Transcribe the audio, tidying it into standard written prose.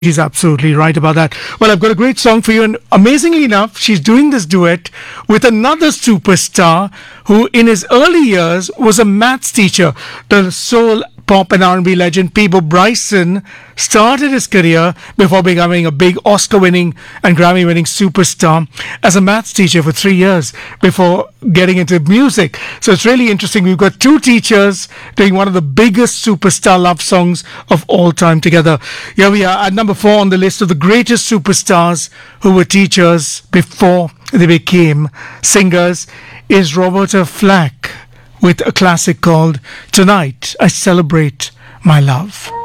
She's absolutely right about that. Well, I've got a great song for you, and amazingly enough, she's doing this duet with another superstar who, in his early years, was a maths teacher. The soul, pop, and R&B legend Peabo Bryson started his career before becoming a big Oscar-winning and Grammy-winning superstar as a maths teacher for 3 years before getting into music. So it's really interesting. We've got two teachers doing one of the biggest superstar love songs of all time together. Here we are at number 4 on the list of the greatest superstars who were teachers before they became singers is Roberta Flack with a classic called Tonight I Celebrate My Love.